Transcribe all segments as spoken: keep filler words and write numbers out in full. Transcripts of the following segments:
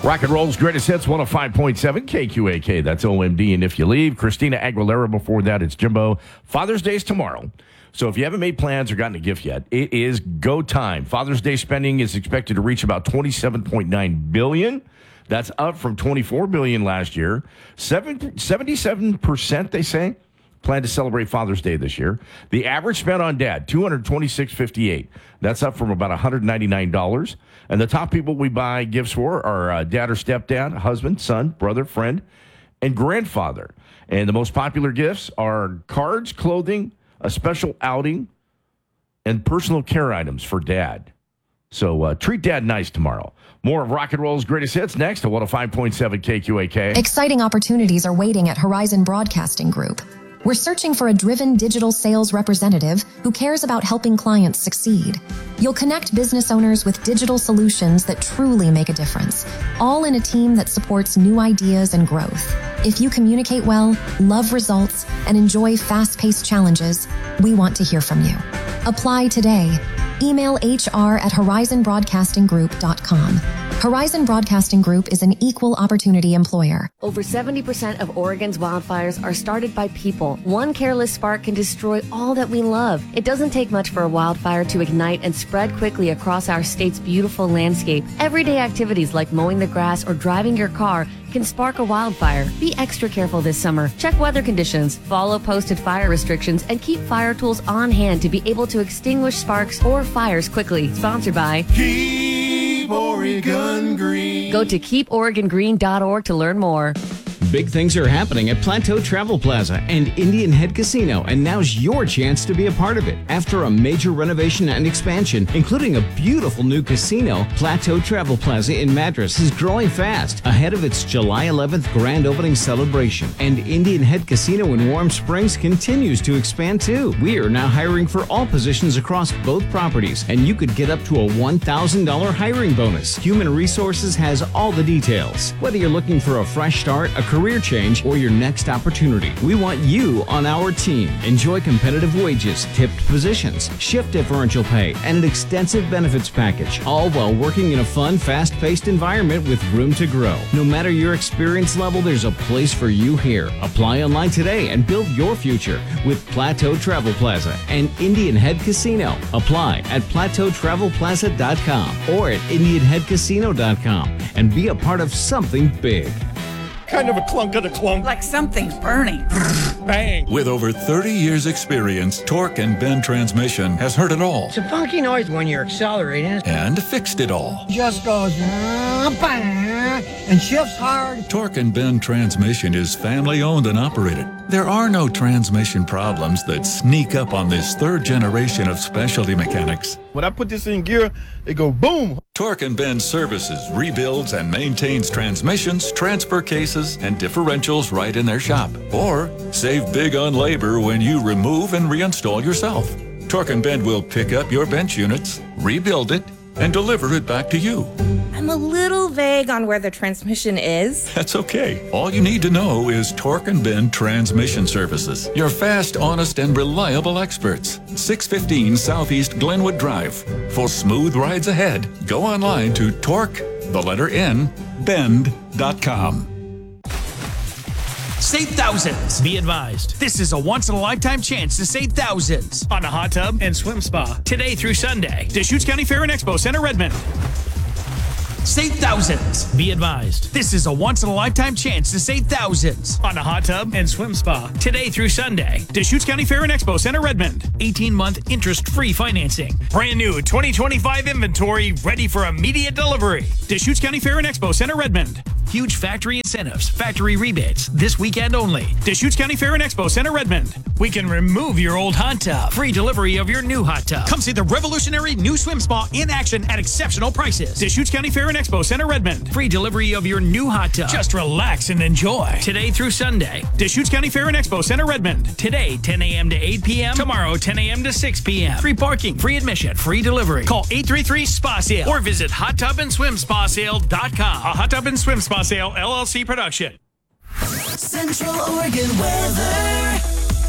Rock and Roll's greatest hits, one oh five point seven K Q A K. That's O M D. And If You Leave, Christina Aguilera before that. It's Jimbo. Father's Day is tomorrow. So if you haven't made plans or gotten a gift yet, it is go time. Father's Day spending is expected to reach about twenty-seven point nine billion dollars. That's up from twenty-four billion dollars last year. Seven, seventy-seven percent, they say, plan to celebrate Father's Day this year. The average spend on dad, two hundred twenty-six dollars and fifty-eight cents. That's up from about one hundred ninety-nine dollars. And the top people we buy gifts for are uh, dad or stepdad, husband, son, brother, friend, and grandfather. And the most popular gifts are cards, clothing, a special outing, and personal care items for dad. So uh, treat dad nice tomorrow. More of Rock and Roll's greatest hits next to one oh five point seven K Q A K. Exciting opportunities are waiting at Horizon Broadcasting Group. We're searching for a driven digital sales representative who cares about helping clients succeed. You'll connect business owners with digital solutions that truly make a difference, all in a team that supports new ideas and growth. If you communicate well, love results, and enjoy fast-paced challenges, we want to hear from you. Apply today. Email H R at horizon broadcasting group dot com. Horizon Broadcasting Group is an equal opportunity employer. Over seventy percent of Oregon's wildfires are started by people. One careless spark can destroy all that we love. It doesn't take much for a wildfire to ignite and spread quickly across our state's beautiful landscape. Everyday activities like mowing the grass or driving your car can spark a wildfire. Be extra careful this summer. Check weather conditions, follow posted fire restrictions, and keep fire tools on hand to be able to extinguish sparks or fires quickly. Sponsored by Keep Oregon Green. Go to keep oregon green dot org to learn more. Big things are happening at Plateau Travel Plaza and Indian Head Casino, and now's your chance to be a part of it. After a major renovation and expansion, including a beautiful new casino, Plateau Travel Plaza in Madras is growing fast ahead of its July eleventh grand opening celebration. And Indian Head Casino in Warm Springs continues to expand too. We are now hiring for all positions across both properties, and you could get up to a one thousand dollars hiring bonus. Human Resources has all the details. Whether you're looking for a fresh start, a career change, or your next opportunity, we want you on our team. Enjoy competitive wages, tipped positions, shift differential pay, and an extensive benefits package, all while working in a fun, fast-paced environment with room to grow. No matter your experience level, there's a place for you here. Apply online today and build your future with Plateau Travel Plaza and Indian Head Casino. Apply at plateau travel plaza dot com or at indian head casino dot com and be a part of something big. Kind of a clunk of the clunk. Like something's burning. Bang. With over thirty years experience, Torque and Bend Transmission has heard it all. It's a funky noise when you're accelerating. And fixed it all. Just goes bang and shifts hard. Torque and Bend Transmission is family owned and operated. There are no transmission problems that sneak up on this third generation of specialty mechanics. When I put this in gear, it go boom. Torque and Bend services, rebuilds, and maintains transmissions, transfer cases, and differentials right in their shop. Or save big on labor when you remove and reinstall yourself. Torque and Bend will pick up your bench units, rebuild it, and deliver it back to you. I'm a little vague on where the transmission is. That's okay. All you need to know is Torque and Bend Transmission Services. Your fast, honest, and reliable experts. six fifteen Southeast Glenwood Drive. For smooth rides ahead, go online to Torque, the letter N, bend dot com. Save thousands. Be advised, this is a once-in-a-lifetime chance to save thousands on a hot tub and swim spa today through Sunday. Deschutes County Fair and Expo Center, Redmond. Save thousands. Be advised, this is a once-in-a-lifetime chance to save thousands on a hot tub and swim spa today through Sunday. Deschutes County Fair and Expo Center, Redmond. eighteen-month interest-free financing. Brand new twenty twenty-five inventory ready for immediate delivery. Deschutes County Fair and Expo Center, Redmond. Huge factory incentives, factory rebates, this weekend only. Deschutes County Fair and Expo Center, Redmond. We can remove your old hot tub. Free delivery of your new hot tub. Come see the revolutionary new swim spa in action at exceptional prices. Deschutes County Fair and Expo Center, Redmond. Free delivery of your new hot tub. Just relax and enjoy. Today through Sunday. Deschutes County Fair and Expo Center, Redmond. Today, ten a.m. to eight p.m. Tomorrow, ten a.m. to six p.m. Free parking, free admission, free delivery. Call eight three three S P A Sale or visit hot tub and swim spa sale dot com. A Hot Tub and Swim Spa Sale, L L C production. Central Oregon weather.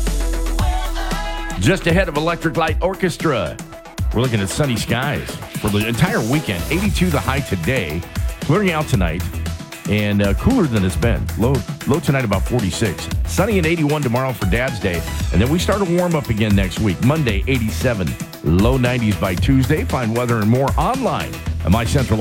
Just ahead of Electric Light Orchestra, we're looking at sunny skies for the entire weekend. eighty-two the high today. Clearing out tonight. and uh, cooler than it's been. Low, low tonight about forty-six. Sunny and eighty-one tomorrow for Dad's Day. And then we start a warm up again next week. Monday, eighty-seven. Low nineties by Tuesday. Find weather and more online at My Central